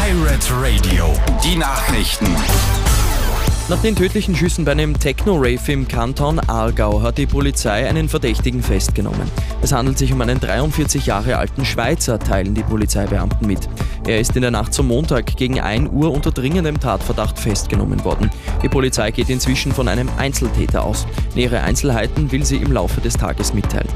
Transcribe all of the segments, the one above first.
Pirate Radio, die Nachrichten. Nach den tödlichen Schüssen bei einem Techno-Rave im Kanton Aargau hat die Polizei einen Verdächtigen festgenommen. Es handelt sich um einen 43 Jahre alten Schweizer, teilen die Polizeibeamten mit. Er ist in der Nacht zum Montag gegen 1 Uhr unter dringendem Tatverdacht festgenommen worden. Die Polizei geht inzwischen von einem Einzeltäter aus. Nähere Einzelheiten will sie im Laufe des Tages mitteilen.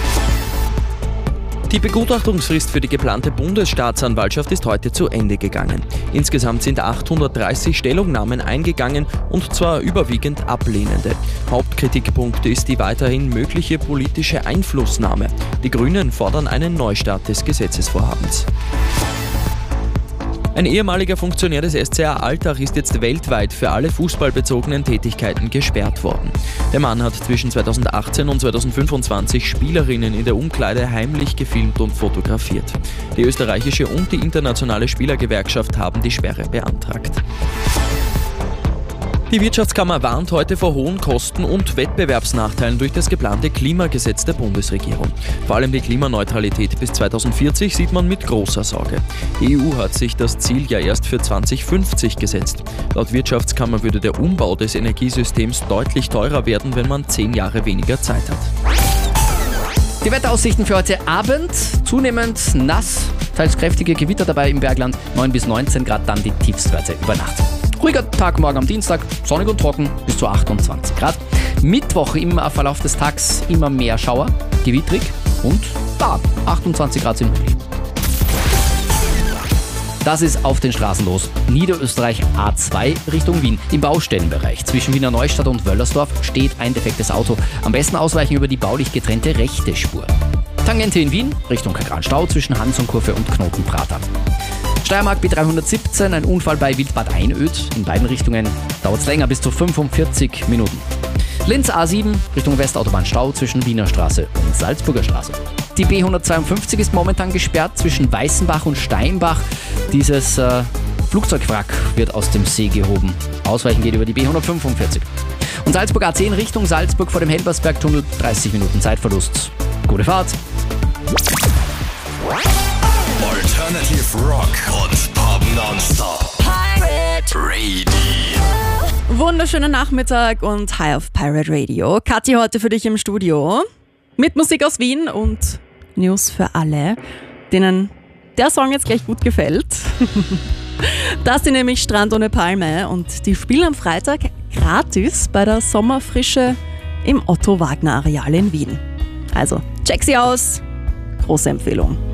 Die Begutachtungsfrist für die geplante Bundesstaatsanwaltschaft ist heute zu Ende gegangen. Insgesamt sind 830 Stellungnahmen eingegangen, und zwar überwiegend ablehnende. Hauptkritikpunkt ist die weiterhin mögliche politische Einflussnahme. Die Grünen fordern einen Neustart des Gesetzesvorhabens. Ein ehemaliger Funktionär des SCA Altach ist jetzt weltweit für alle fußballbezogenen Tätigkeiten gesperrt worden. Der Mann hat zwischen 2018 und 2025 Spielerinnen in der Umkleide heimlich gefilmt und fotografiert. Die österreichische und die internationale Spielergewerkschaft haben die Sperre beantragt. Die Wirtschaftskammer warnt heute vor hohen Kosten und Wettbewerbsnachteilen durch das geplante Klimagesetz der Bundesregierung. Vor allem die Klimaneutralität bis 2040 sieht man mit großer Sorge. Die EU hat sich das Ziel ja erst für 2050 gesetzt. Laut Wirtschaftskammer würde der Umbau des Energiesystems deutlich teurer werden, wenn man 10 Jahre weniger Zeit hat. Die Wetteraussichten für heute Abend: zunehmend nass, teils kräftige Gewitter dabei im Bergland, 9 bis 19 Grad, dann die Tiefstwerte über Nacht. Ruhiger Tag morgen am Dienstag, sonnig und trocken bis zu 28 Grad. Mittwoch im Verlauf des Tages immer mehr Schauer, gewittrig und 28 Grad sind möglich. Das ist auf den Straßen los. Niederösterreich A2 Richtung Wien. Im Baustellenbereich zwischen Wiener Neustadt und Wöllersdorf steht ein defektes Auto. Am besten ausweichen über die baulich getrennte rechte Spur. Tangente in Wien Richtung Kagran-Stau zwischen Hansonkurve und Knotenprater. Steiermark B317, ein Unfall bei Wildbad Einöd. In beiden Richtungen dauert es länger, bis zu 45 Minuten. Linz A7 Richtung Westautobahn-Stau zwischen Wiener Straße und Salzburger Straße. Die B152 ist momentan gesperrt zwischen Weißenbach und Steinbach. Dieses Flugzeugwrack wird aus dem See gehoben. Ausweichen geht über die B145. Und Salzburg A10 Richtung Salzburg vor dem Helbersbergtunnel, 30 Minuten Zeitverlust. Gute Fahrt! Alternative Rock und Pop nonstop. Pirate Radio. Wunderschönen Nachmittag und hi auf Pirate Radio. Kathi heute für dich im Studio. Mit Musik aus Wien und News für alle, denen der Song jetzt gleich gut gefällt. Das sind nämlich Strand ohne Palme und die spielen am Freitag gratis bei der Sommerfrische im Otto-Wagner-Areal in Wien. Also check sie aus. Große Empfehlung.